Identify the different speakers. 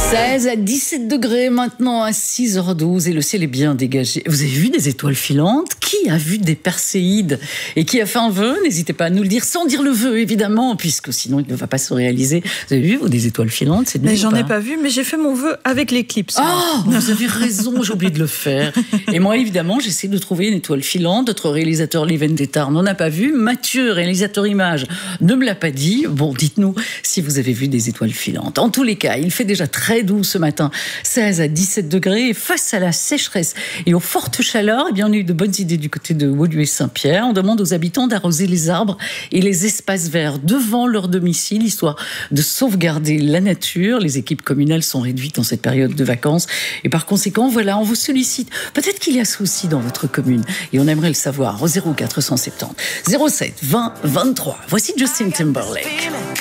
Speaker 1: 16 à 17 degrés maintenant à 6h12 et le ciel est bien dégagé. Vous avez vu des étoiles filantes? Qui a vu des perséides? Et qui a fait un vœu? N'hésitez pas à nous le dire, sans dire le vœu évidemment, puisque sinon il ne va pas se réaliser. Vous avez vu vous, des étoiles filantes? C'est
Speaker 2: mais j'en ai pas vu, mais j'ai fait mon vœu avec l'éclipse.
Speaker 1: Oh, vous avez raison, j'ai oublié de le faire. Et moi évidemment j'essaie de trouver une étoile filante. Notre réalisateur Lee Vendetta n'en a pas vu. Mathieu, réalisateur image, ne me l'a pas dit. Bon, dites-nous si vous avez vu des étoiles filantes. En tous les cas, il fait déjà très doux ce matin, 16 à 17 degrés. Et face à la sécheresse et aux fortes chaleurs, eh bien, on a eu de bonnes idées du côté de Woluwe-Saint-Pierre. On demande aux habitants d'arroser les arbres et les espaces verts devant leur domicile, histoire de sauvegarder la nature. Les équipes communales sont réduites en cette période de vacances. Et par conséquent, voilà, on vous sollicite. Peut-être qu'il y a souci dans votre commune et on aimerait le savoir au 0470 07 20 23. Voici Justin Timberlake.